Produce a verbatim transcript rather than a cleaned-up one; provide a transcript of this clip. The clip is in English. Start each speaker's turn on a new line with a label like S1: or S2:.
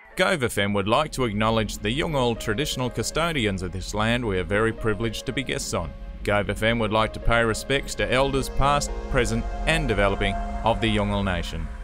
S1: Gove F M would like to acknowledge the Yolngu traditional custodians of this land we are very privileged to be guests on. Gove F M would like to pay respects to elders past, present and developing of the Yolngu Nation.